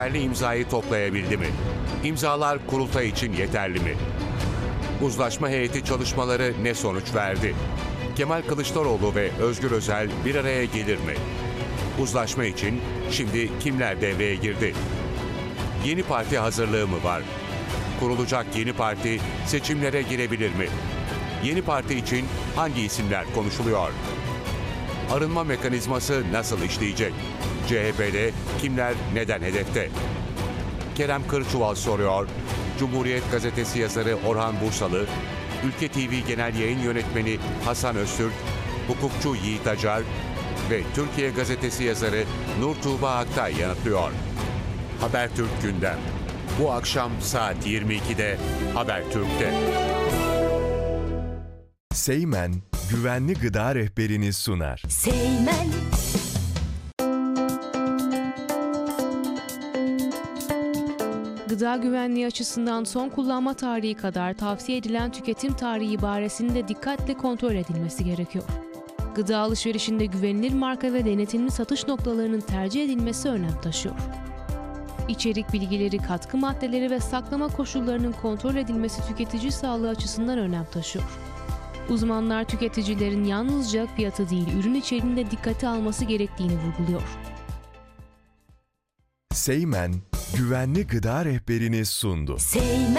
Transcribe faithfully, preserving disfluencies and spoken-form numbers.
Yeterli imzayı toplayabildi mi? İmzalar kurultay için yeterli mi? Uzlaşma heyeti çalışmaları ne sonuç verdi? Kemal Kılıçdaroğlu ve Özgür Özel bir araya gelir mi? Uzlaşma için şimdi kimler devreye girdi? Yeni parti hazırlığı mı var? Kurulacak yeni parti seçimlere girebilir mi? Yeni parti için hangi isimler konuşuluyor? Arınma mekanizması nasıl işleyecek? C H P'de kimler neden hedefte? Kerem Kırçuval soruyor. Cumhuriyet Gazetesi yazarı Orhan Bursalı, Ülke T V Genel Yayın Yönetmeni Hasan Öztürk, hukukçu Yiğit Acar ve Türkiye Gazetesi yazarı Nur Tuğba Aktay yanıtlıyor. Habertürk gündem. Bu akşam saat yirmi ikide Habertürk'te. Seymen güvenli gıda rehberini sunar. Seymen. Gıda güvenliği açısından son kullanma tarihi kadar tavsiye edilen tüketim tarihi ibaresinin de dikkatle kontrol edilmesi gerekiyor. Gıda alışverişinde güvenilir marka ve denetimli satış noktalarının tercih edilmesi önem taşıyor. İçerik bilgileri, katkı maddeleri ve saklama koşullarının kontrol edilmesi tüketici sağlığı açısından önem taşıyor. Uzmanlar tüketicilerin yalnızca fiyatı değil, ürün içeriğini de dikkate alması gerektiğini vurguluyor. Seymen güvenli gıda rehberini sundu. Seymen.